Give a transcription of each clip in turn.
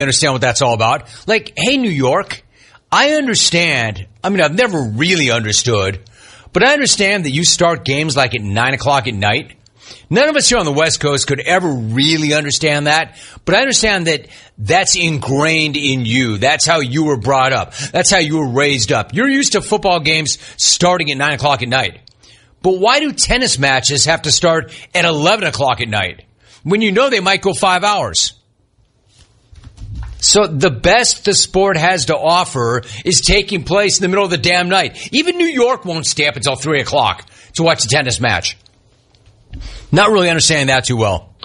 understand what that's all about. Like, hey, New York, I understand. I mean, I've never really understood, but I understand that you start games like at 9 o'clock at night. None of us here on the West Coast could ever really understand that, but I understand that that's ingrained in you. That's how you were brought up. That's how you were raised up. You're used to football games starting at 9 o'clock at night. But why do tennis matches have to start at 11 o'clock at night when you know they might go 5 hours? So the best the sport has to offer is taking place in the middle of the damn night. Even New York won't stay up until 3 o'clock to watch a tennis match. Not really understanding that too well.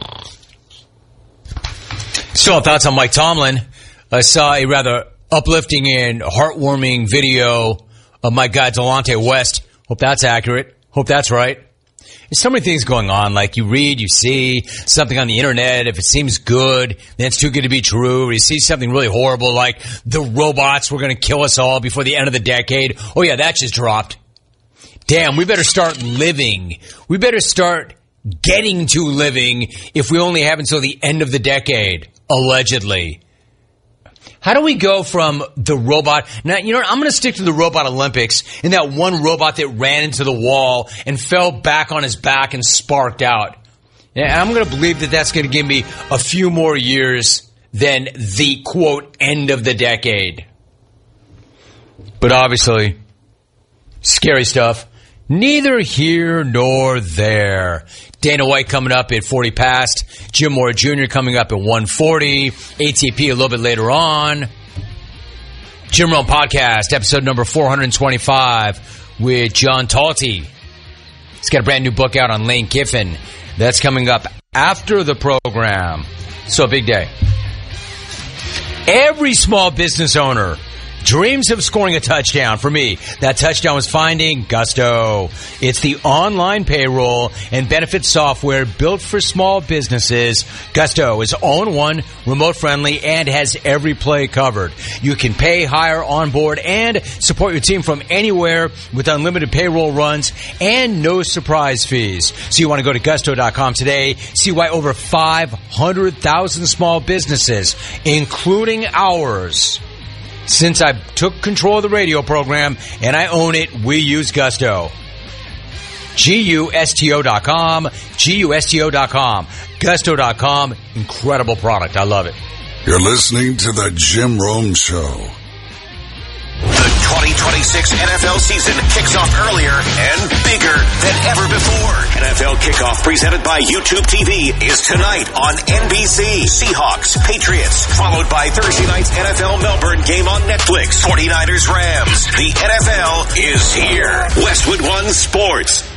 Still, thoughts on Mike Tomlin. I saw a rather uplifting and heartwarming video of my guy Delonte West. Hope that's accurate. Hope that's right. There's so many things going on. Like, you read, you see something on the internet. If it seems good, then it's too good to be true. Or you see something really horrible like the robots were going to kill us all before the end of the decade. Oh, yeah, that just dropped. Damn, we better start living. We better start getting to living if we only have until the end of the decade, allegedly. How do we go from the robot? Now, you know what? I'm going to stick to the robot Olympics and that one robot that ran into the wall and fell back on his back and sparked out. And I'm going to believe that that's going to give me a few more years than the, quote, end of the decade. But obviously, scary stuff. Neither here nor there. Dana White coming up at 40 past. Jim Mora Jr. coming up at 1:40. ATP a little bit later on. Jim Rome Podcast, episode number 425 with John Talty. He's got a brand new book out on Lane Kiffin. That's coming up after the program. So big day. Every small business owner dreams of scoring a touchdown. For me, that touchdown was finding Gusto. It's the online payroll and benefits software built for small businesses. Gusto is all-in-one, remote-friendly, and has every play covered. You can pay, hire, onboard, and support your team from anywhere with unlimited payroll runs and no surprise fees. So you want to go to Gusto.com today, see why over 500,000 small businesses, including ours, since I took control of the radio program and I own it, we use Gusto. Gusto.com. Gusto.com. Gusto.com. Incredible product. I love it. You're listening to The Jim Rome Show. The 2026 NFL season kicks off earlier and bigger than ever before. NFL Kickoff presented by YouTube TV is tonight on NBC. Seahawks, Patriots, followed by Thursday night's NFL Melbourne game on Netflix. 49ers, Rams. The NFL is here. Westwood One Sports.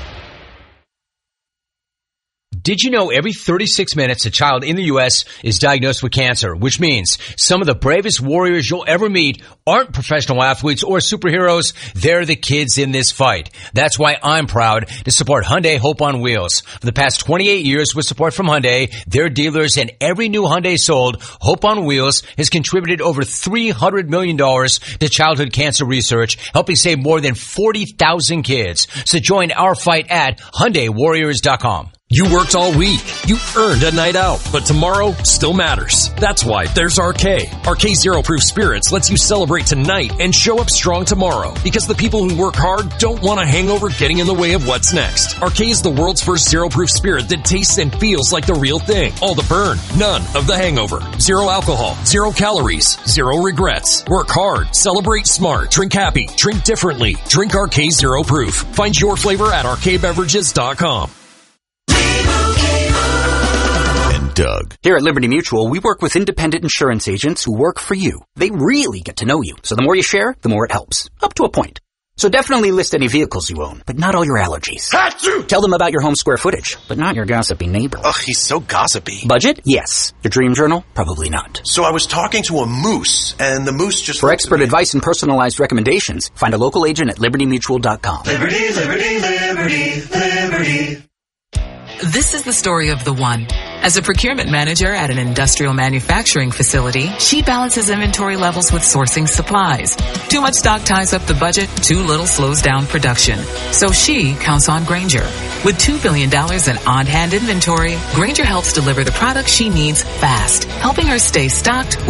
Did you know every 36 minutes a child in the U.S. is diagnosed with cancer, which means some of the bravest warriors you'll ever meet aren't professional athletes or superheroes. They're the kids in this fight. That's why I'm proud to support Hyundai Hope on Wheels. For the past 28 years with support from Hyundai, their dealers, and every new Hyundai sold, Hope on Wheels has contributed over $300 million to childhood cancer research, helping save more than 40,000 kids. So join our fight at HyundaiWarriors.com. You worked all week. You earned a night out, but tomorrow still matters. That's why there's RK. RK Zero Proof Spirits lets you celebrate tonight and show up strong tomorrow, because the people who work hard don't want a hangover getting in the way of what's next. RK is the world's first zero proof spirit that tastes and feels like the real thing. All the burn, none of the hangover. Zero alcohol, 0 calories, 0 regrets. Work hard, celebrate smart, drink happy, drink differently. Drink RK Zero Proof. Find your flavor at rkbeverages.com. Doug. Here at Liberty Mutual, we work with independent insurance agents who work for you. They really get to know you, so the more you share, the more it helps. Up to a point. So definitely list any vehicles you own, but not all your allergies. Achoo! Tell them about your home square footage, but not your gossipy neighbor. Ugh, he's so gossipy. Budget? Yes. Your dream journal? Probably not. So I was talking to a moose, and the moose just... For expert advice and personalized recommendations, find a local agent at libertymutual.com. Liberty, liberty, liberty, liberty. This is the story of the one. As a procurement manager at an industrial manufacturing facility, she balances inventory levels with sourcing supplies. Too much stock ties up the budget, too little slows down production. So she counts on Grainger. With $2 billion in on-hand inventory, Grainger helps deliver the products she needs fast, helping her stay stocked